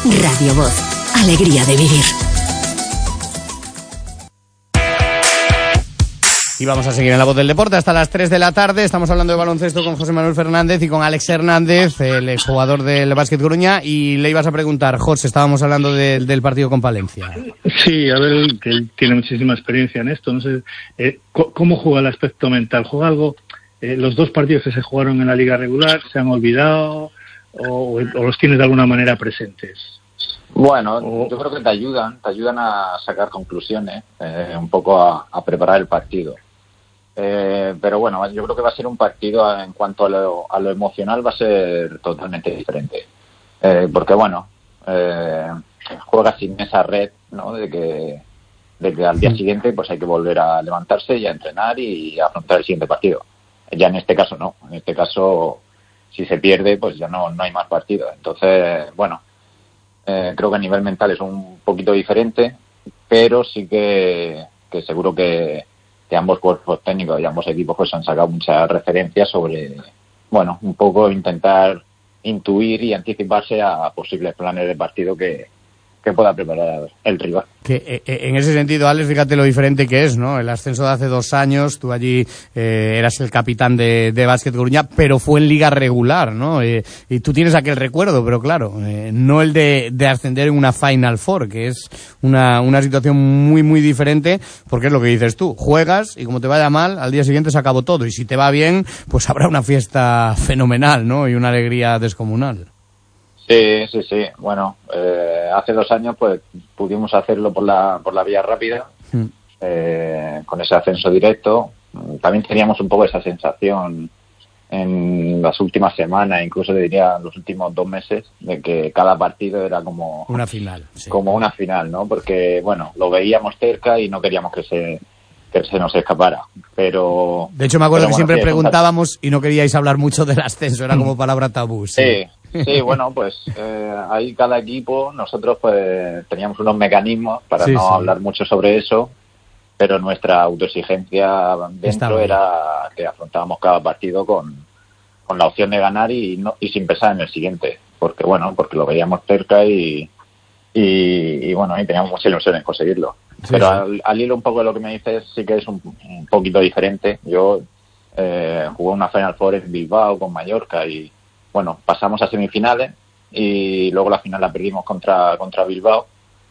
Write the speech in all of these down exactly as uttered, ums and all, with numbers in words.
Radio Voz, alegría de vivir. Y vamos a seguir en La Voz del Deporte hasta las tres de la tarde. Estamos hablando de baloncesto con José Manuel Fernández y con Alex Hernández, el exjugador del Básquet Coruña. Y le ibas a preguntar, José, estábamos hablando de, del partido con Palencia. Sí, a ver, que él tiene muchísima experiencia en esto. No sé, eh, ¿cómo juega el aspecto mental? ¿Juega algo? Eh, ¿Los dos partidos que se jugaron en la liga regular se han olvidado o, o los tienes de alguna manera presentes? Bueno, o... yo creo que te ayudan, te ayudan a sacar conclusiones, eh, un poco a, a preparar el partido. Eh, pero bueno, yo creo que va a ser un partido en cuanto a lo, a lo emocional va a ser totalmente diferente, eh, porque bueno, eh, juega sin esa red, ¿no? De que, de que al día siguiente pues hay que volver a levantarse y a entrenar y a afrontar el siguiente partido. Ya en este caso no, en este caso si se pierde pues ya no, no hay más partido. Entonces, bueno, eh, creo que a nivel mental es un poquito diferente, pero sí que, que seguro que que ambos cuerpos técnicos y ambos equipos pues han sacado muchas referencias sobre, bueno, un poco intentar intuir y anticiparse a posibles planes de partido que, que pueda preparar el rival. Que eh, en ese sentido, Alex, fíjate lo diferente que es, ¿no? El ascenso de hace dos años, tú allí eh, eras el capitán de, de Básquet Coruña, pero fue en liga regular, ¿no? Eh, y tú tienes aquel recuerdo, pero claro, eh, no el de, de ascender en una Final Four, que es una, una situación muy, muy diferente, porque es lo que dices tú, juegas y como te vaya mal, al día siguiente se acabó todo, y si te va bien, pues habrá una fiesta fenomenal, ¿no? Y una alegría descomunal. Sí, sí, sí. Bueno, eh, hace dos años pues pudimos hacerlo por la por la vía rápida, mm. eh, con ese ascenso directo. También teníamos un poco esa sensación en las últimas semanas, incluso diría los últimos dos meses, de que cada partido era como una final, sí. como una final, ¿no? Porque bueno, lo veíamos cerca y no queríamos que se que se nos escapara. Pero de hecho me acuerdo que bueno, siempre sí, preguntábamos y no queríais hablar mucho del ascenso, era como palabra tabú. Sí. sí. Sí, bueno, pues eh, ahí cada equipo, nosotros pues teníamos unos mecanismos para sí, no sí. hablar mucho sobre eso, pero nuestra autoexigencia dentro era que afrontábamos cada partido con, con la opción de ganar y no y sin pensar en el siguiente, porque bueno, porque lo veíamos cerca y y, y bueno, y teníamos mucha ilusión en conseguirlo. Sí, pero sí. Al, al hilo un poco de lo que me dices, sí que es un, un poquito diferente. Yo eh, jugué una Final Four en Bilbao con Mallorca y bueno, pasamos a semifinales y luego la final la perdimos contra contra Bilbao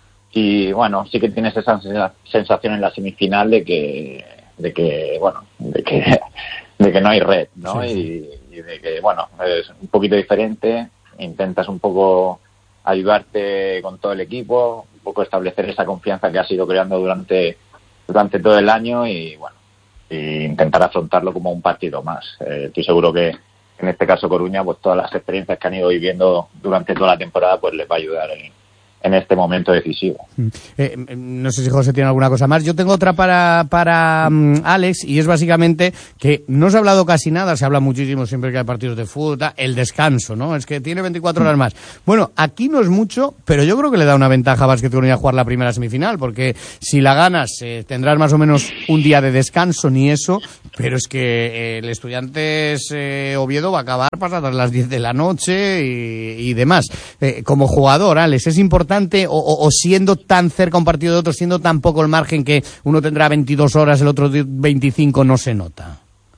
y bueno, sí que tienes esa sensación en la semifinal de que de que bueno, de que de que no hay red, ¿no? Sí, sí. Y, y de que bueno, es un poquito diferente, intentas un poco ayudarte con todo el equipo, un poco establecer esa confianza que has ido creando durante durante todo el año y bueno, y intentar afrontarlo como un partido más. Eh, estoy seguro que en este caso Coruña, pues todas las experiencias que han ido viviendo durante toda la temporada, pues les va a ayudar en, en este momento decisivo. Eh, no sé si José tiene alguna cosa más. Yo tengo otra para para um, Alex, y es básicamente que no se ha hablado casi nada, se habla muchísimo siempre que hay partidos de fútbol, el descanso, ¿no? Es que tiene veinticuatro horas más. Bueno, aquí no es mucho, pero yo creo que le da una ventaja a Básquet Coruña jugar la primera semifinal, porque si la ganas eh, tendrás más o menos un día de descanso, ni eso, pero es que eh, el Estudiantes eh, Oviedo va a acabar pasadas las diez de la noche y, y demás. Eh, como jugador, Alex, ¿es importante o, o, o siendo tan cerca un partido de otro, siendo tan poco el margen que uno tendrá veintidós horas, el otro veinticinco, no se nota?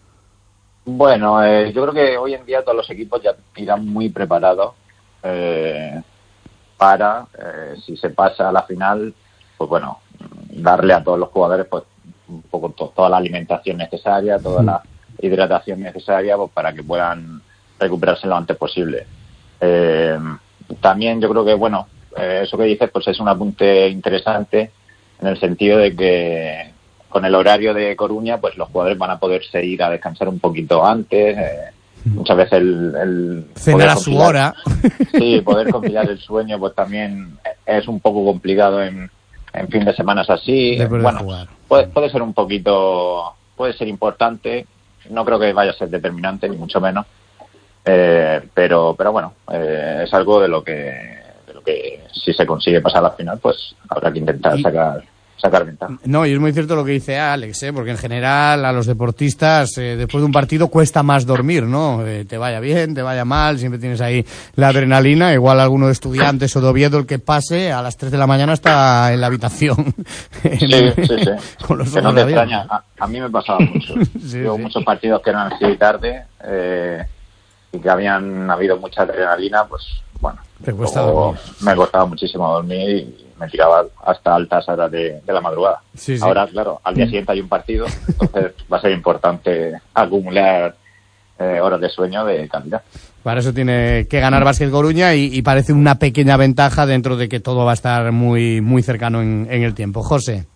Bueno, eh, yo creo que hoy en día todos los equipos ya irán muy preparados eh, para, eh, si se pasa a la final, pues bueno, darle a todos los jugadores pues un poco to- toda la alimentación necesaria, toda la hidratación necesaria pues, para que puedan recuperarse lo antes posible. Eh, también yo creo que, bueno, eh, eso que dices pues es un apunte interesante en el sentido de que con el horario de Coruña pues los jugadores van a poderse ir a descansar un poquito antes. Eh, muchas veces el... el cenar a su hora. Sí, poder conciliar el sueño pues también es un poco complicado en, en fin de semanas así. Bueno, puede, puede ser un poquito... puede ser importante. No creo que vaya a ser determinante, ni mucho menos. Eh, pero pero bueno, eh, es algo de lo que de lo que si se consigue pasar a la final, pues habrá que intentar y, sacar sacar ventaja. No, y es muy cierto lo que dice Alex, ¿eh? Porque en general a los deportistas eh, después de un partido cuesta más dormir, ¿no? Eh, te vaya bien, te vaya mal, siempre tienes ahí la adrenalina. Igual alguno de estudiantes o de Oviedo, el que pase, a las tres de la mañana está en la habitación. Sí, sí, sí. Con los que no te extraña. A, a mí me pasaba mucho. Sí, Yo sí. muchos partidos que eran así tarde eh, y que habían habido mucha adrenalina, pues bueno, te cuesta dormir. Me costaba muchísimo dormir y me tiraba hasta altas horas de, de la madrugada. Sí, sí. Ahora, claro, al día siguiente hay un partido, entonces va a ser importante acumular eh, horas de sueño de calidad. Para eso tiene que ganar Básquet Coruña y, y parece una pequeña ventaja dentro de que todo va a estar muy muy cercano en, en el tiempo. José.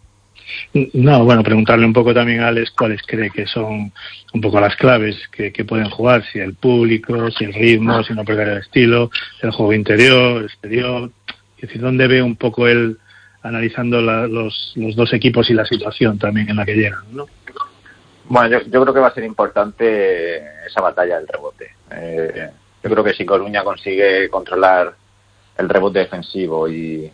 No, bueno, preguntarle un poco también a Alex cuáles cree que son un poco las claves que, que pueden jugar, si el público, si el ritmo, si no perder el estilo, el juego interior, exterior. Es decir, ¿dónde ve un poco él analizando la, los, los dos equipos y la situación también en la que llegan, ¿no? Bueno, yo, yo creo que va a ser importante esa batalla del rebote. Eh, yo creo que si Coruña consigue controlar el rebote defensivo y,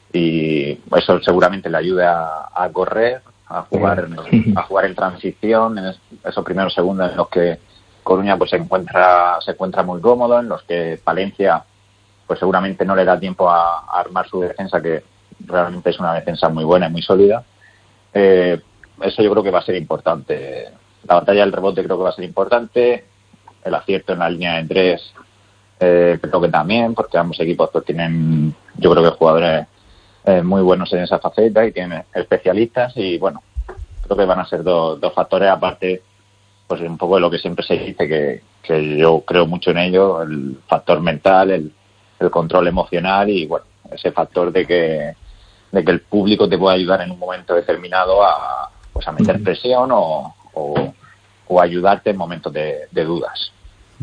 y eso seguramente le ayuda a, a correr, a jugar, en, a jugar en transición, en esos primeros segundos en los que Coruña pues se encuentra se encuentra muy cómodo, en los que Palencia pues seguramente no le da tiempo a, a armar su defensa, que realmente es una defensa muy buena y muy sólida. Eh, eso yo creo que va a ser importante. La batalla del rebote creo que va a ser importante. El acierto en la línea de tres eh, creo que también, porque ambos equipos pues tienen, yo creo que jugadores eh, muy buenos en esa faceta y tienen especialistas y bueno, creo que van a ser dos, dos factores aparte, pues un poco de lo que siempre se dice, que, que yo creo mucho en ello, el factor mental, el el control emocional y bueno, ese factor de que de que el público te pueda ayudar en un momento determinado a pues a meter presión o, o, o ayudarte en momentos de, de dudas.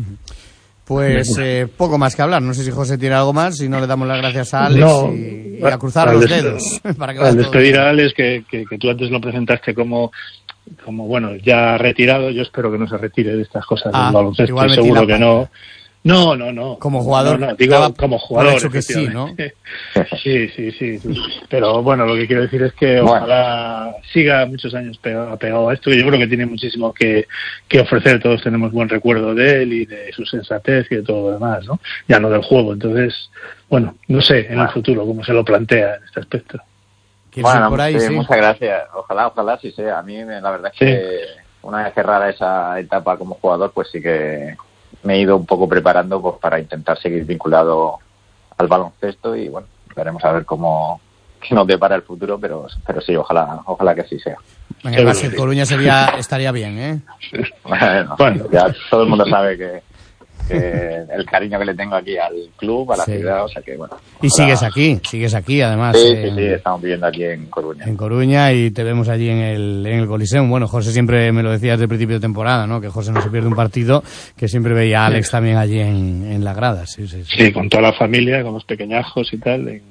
Pues eh, poco más que hablar. No sé si José tiene algo más, si no le damos las gracias a Alex no, y, y a cruzar los dedos. Para que al despedir a Alex, que, que, que tú antes lo presentaste como como bueno, ya retirado, yo espero que no se retire de estas cosas ah, del baloncesto, seguro que no. No, no, no. Como jugador. No, no, digo daba, como jugador. Hecho que sí, ¿no? sí, sí, sí, sí. Pero bueno, lo que quiero decir es que bueno, ojalá siga muchos años pegado, apegado a esto, que yo creo que tiene muchísimo que, que ofrecer. Todos tenemos buen recuerdo de él y de su sensatez y de todo lo demás, ¿no? Ya no del juego. Entonces, bueno, no sé en bueno. el futuro cómo se lo plantea en este aspecto. Bueno, por ahí, sí, sí. Muchas gracias. Ojalá, ojalá sí sea. A mí la verdad es que sí. Una vez cerrada esa etapa como jugador, pues sí que me he ido un poco preparando pues, para intentar seguir vinculado al baloncesto y bueno, veremos a ver cómo qué nos depara el futuro, pero pero sí, ojalá ojalá que sí sea. En el Básquet Coruña sería, estaría bien, ¿eh? Bueno, bueno, ya todo el mundo sabe que, que el cariño que le tengo aquí al club, a la sí. ciudad, o sea que bueno. Y ojalá... sigues aquí, sigues aquí además. Sí, eh, sí, sí, estamos viviendo aquí en Coruña. En Coruña y te vemos allí en el, en el Coliseum. Bueno, José siempre me lo decía desde el principio de temporada, ¿no? Que José no se pierde un partido, que siempre veía a Alex sí. también allí en, en la grada. Sí, sí, sí. Sí, con toda la familia, con los pequeñajos y tal. Y...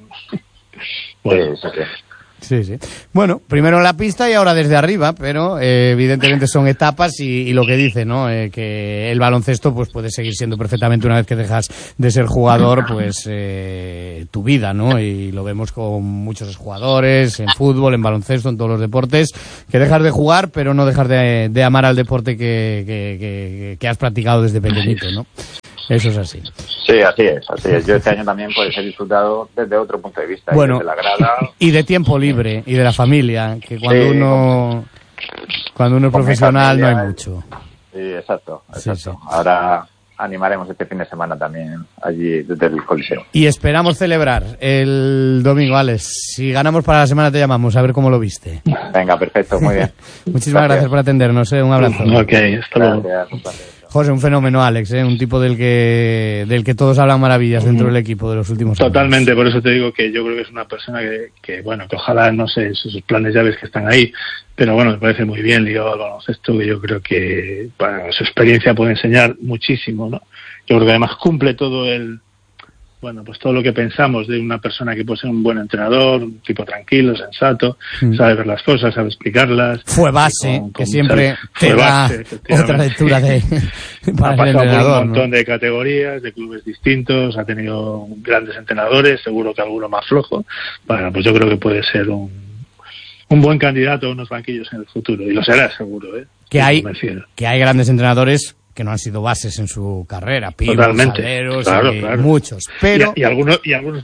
Bueno. Sí, sí, sí. Sí, sí. Bueno, primero en la pista y ahora desde arriba, pero eh, evidentemente son etapas y, y lo que dice, ¿no? Eh, que el baloncesto pues puede seguir siendo perfectamente una vez que dejas de ser jugador, pues eh, tu vida, ¿no? Y lo vemos con muchos jugadores en fútbol, en baloncesto, en todos los deportes, que dejas de jugar, pero no dejas de, de amar al deporte que, que, que, que has practicado desde pequeñito, ¿no? Eso es así. Sí, así es, así es. Yo este año también pues he disfrutado desde otro punto de vista. Bueno, desde la grada. Y de tiempo libre y de la familia, que cuando sí, uno cuando uno es profesional familia, no hay mucho. Sí, exacto, exacto. Sí, sí. Ahora animaremos este fin de semana también allí desde el Coliseo. Y esperamos celebrar el domingo, Alex. Si ganamos para la semana te llamamos, a ver cómo lo viste. Venga, perfecto, muy bien. Muchísimas gracias. gracias por atendernos, ¿eh? Un abrazo. Ok, hasta luego. Gracias, un placer. José, un fenómeno, Alex, ¿eh? Un tipo del que del que todos hablan maravillas dentro del equipo de los últimos años. Totalmente, por eso te digo que yo creo que es una persona que, que bueno, que ojalá, no sé, sus planes ya ves que están ahí, pero bueno, me parece muy bien ligado al baloncesto, que yo creo que para su experiencia puede enseñar muchísimo, ¿no? Yo creo que además cumple todo el, bueno, pues todo lo que pensamos de una persona que puede ser un buen entrenador, un tipo tranquilo, sensato, mm. sabe ver las cosas, sabe explicarlas. Fue base, con, con, que siempre te da otra lectura de para ha pasado el entrenador, por un montón ¿no? de categorías, de clubes distintos, ha tenido grandes entrenadores, seguro que alguno más flojo. Bueno, pues yo creo que puede ser un un buen candidato a unos banquillos en el futuro, y lo será seguro, ¿eh? Que hay, que hay grandes entrenadores que no han sido bases en su carrera, Pibos, Totalmente, Saleros, claro, y claro. muchos, pero... Y, y, algunos, y algunos